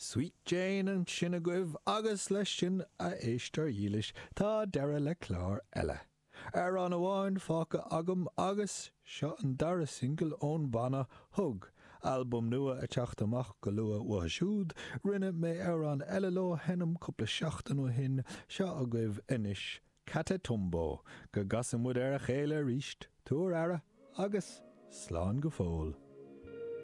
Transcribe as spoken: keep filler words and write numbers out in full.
Sweet Jane an sinna guibh agus leis sin a éistar dílis tá deire le clár eile. Ar an amháin fáca agam agus seo an dara single ón bana thug. Album nua a teachtamach go lua uasúd, rinne mé ar an eile lo henam cúpla seachtain ó hin seo a guibh inis Cate Tumbo, go gasamúd ar a chéile ríist, túr ara agus slán go fóil.